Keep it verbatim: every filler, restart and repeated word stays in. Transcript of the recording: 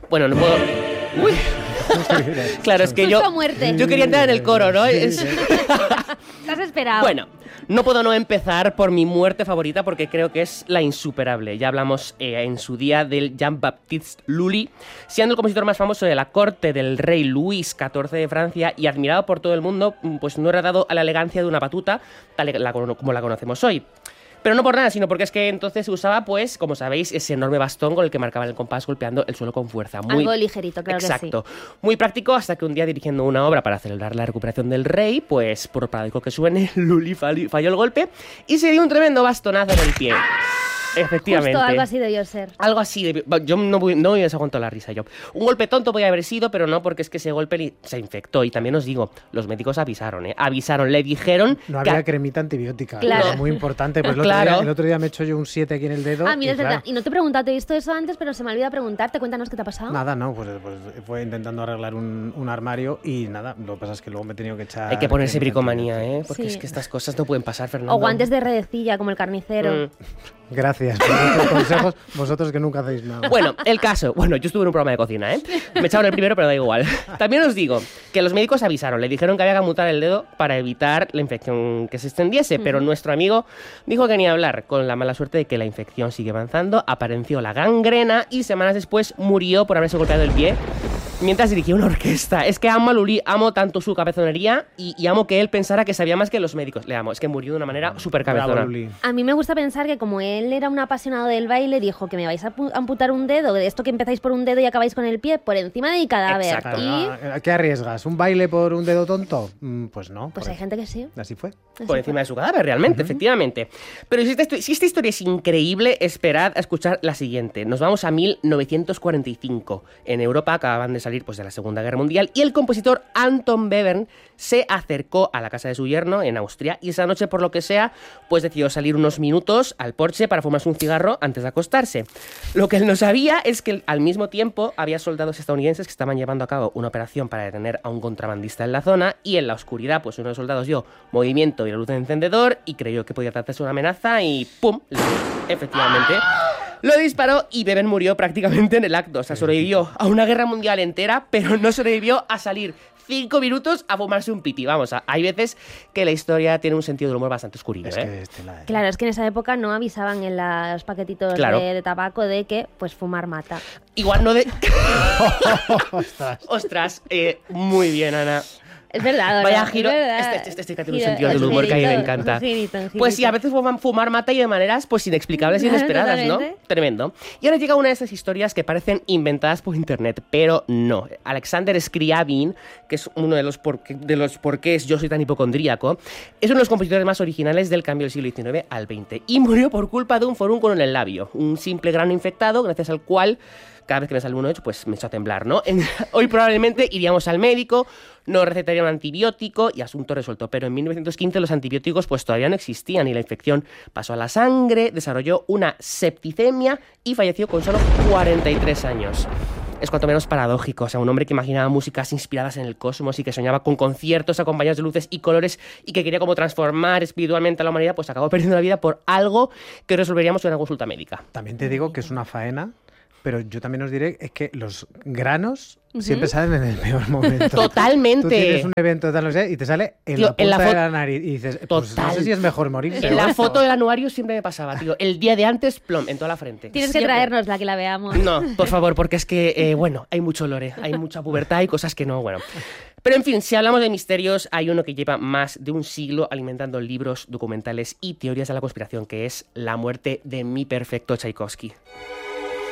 Bueno, no puedo... Uy. Claro, es que yo... muerte. Yo quería entrar en el coro, ¿no? ¿Te has esperado? Bueno, no puedo no empezar por mi muerte favorita porque creo que es la insuperable. Ya hablamos eh, en su día del Jean-Baptiste Lully, siendo el compositor más famoso de la corte del rey Luis catorce de Francia y admirado por todo el mundo, pues no era dado a la elegancia de una batuta tal la, como la conocemos hoy. Pero no por nada, sino porque es que entonces se usaba, pues, como sabéis, ese enorme bastón con el que marcaban el compás golpeando el suelo con fuerza. Muy... Algo ligerito, claro. Exacto. Que sí. Muy práctico hasta que un día dirigiendo una obra para celebrar la recuperación del rey, pues, por paradójico que suene, Lully falló el golpe y se dio un tremendo bastonazo en el pie. Efectivamente. Justo algo así debió ser. Algo así. De... Yo no, voy, no me desaguanto la risa yo. Un golpe tonto podía haber sido, pero no, porque es que ese golpe se infectó. Y también os digo, los médicos avisaron, ¿eh? Avisaron, le dijeron... No había que... cremita antibiótica. Claro. Es muy importante. Pues el, claro. otro día, el otro día me he hecho yo un siete aquí en el dedo. Ah, mira, y es verdad. claro, Y no te he preguntado, te he visto eso antes, pero se me olvida preguntarte. Cuéntanos qué te ha pasado. Nada, no, pues, pues fue intentando arreglar un, un armario y nada, lo que pasa es que luego me he tenido que echar... Hay que ponerse bricomanía, ¿eh? Porque Sí. es que estas cosas no pueden pasar, Fernando. O guantes de redecilla, como el carnicero. Mm. Gracias por vuestros consejos, vosotros que nunca hacéis nada. Bueno, el caso. Bueno, yo estuve en un programa de cocina, ¿eh? Me echaron el primero, pero da igual. También os digo que los médicos avisaron, le dijeron que había que amputar el dedo para evitar la infección que se extendiese, uh-huh. pero nuestro amigo dijo que ni hablar, con la mala suerte de que la infección sigue avanzando, apareció la gangrena y semanas después murió por haberse golpeado el pie mientras dirigía una orquesta. Es que amo a Lully, amo tanto su cabezonería y, y amo que él pensara que sabía más que los médicos. Le amo, es que murió de una manera súper cabezona. A mí me gusta pensar que como él era un apasionado del baile, dijo que me vais a amputar un dedo, de esto que empezáis por un dedo y acabáis con el pie, por encima de mi cadáver. Exacto. Y... ¿Qué arriesgas? ¿Un baile por un dedo tonto? Mm, pues no. Pues hay gente que sí. Así fue. Así por encima fue. de su cadáver, realmente, uh-huh. efectivamente. Pero si esta, si esta historia es increíble, esperad a escuchar la siguiente. Nos vamos a mil novecientos cuarenta y cinco. En Europa acababan de salir pues, de la Segunda Guerra Mundial y el compositor Anton Webern se acercó a la casa de su yerno en Austria y esa noche, por lo que sea, pues decidió salir unos minutos al porche para fumarse un cigarro antes de acostarse. Lo que él no sabía es que al mismo tiempo había soldados estadounidenses que estaban llevando a cabo una operación para detener a un contrabandista en la zona y en la oscuridad pues uno de los soldados dio movimiento y la luz del encendedor y creyó que podía tratarse de una amenaza y ¡pum! Efectivamente lo disparó y Webern murió prácticamente en el acto. O sea, sobrevivió a una guerra mundial entera, pero no sobrevivió a salir cinco minutos a fumarse un piti. Vamos, hay veces que la historia tiene un sentido del humor bastante oscurito, es ¿eh? que este la... Claro, es que en esa época no avisaban en los paquetitos claro. de, de tabaco de que pues fumar mata. Igual no de... Ostras, Ostras eh, muy bien, Ana. Es verdad, vaya ¿no? giro. Es verdad. Este, este, este que tiene un Giro, sentido del humor girito, que a mí me encanta. Girito, girito. Pues sí, a veces fumar mata y de maneras pues inexplicables e inesperadas, ¿no? Tremendo. Y ahora llega una de esas historias que parecen inventadas por internet, pero no. Alexander Scriabin, que es uno de los, por, de los porqués yo soy tan hipocondríaco, es uno de los compositores más originales del cambio del siglo diecinueve al veinte y murió por culpa de un forúnculo en el labio, un simple grano infectado gracias al cual cada vez que me sale uno hecho, pues me echo a temblar, ¿no? Hoy probablemente iríamos al médico, nos recetaría un antibiótico y asunto resuelto. Pero en mil novecientos quince los antibióticos pues todavía no existían y la infección pasó a la sangre, desarrolló una septicemia y falleció con solo cuarenta y tres años. Es cuanto menos paradójico, o sea, un hombre que imaginaba músicas inspiradas en el cosmos y que soñaba con conciertos acompañados de luces y colores y que quería como transformar espiritualmente a la humanidad, pues acabó perdiendo la vida por algo que resolveríamos en una consulta médica. También te digo que es una faena. Pero yo también os diré es que los granos uh-huh. siempre salen en el peor momento. Totalmente. Tú tienes un evento tal, no sé, y te sale en tío, la punta en la de fo- la nariz y dices, Total. pues no sé si es mejor morir. En la foto del anuario siempre me pasaba, tío. El día de antes, plom, en toda la frente. Tienes siempre. que traernosla, que la veamos. No, por favor, porque es que, eh, bueno, hay mucho lore, hay mucha pubertad y cosas que no, bueno... Pero en fin, si hablamos de misterios, hay uno que lleva más de un siglo alimentando libros, documentales y teorías de la conspiración, que es la muerte de mi perfecto Tchaikovsky.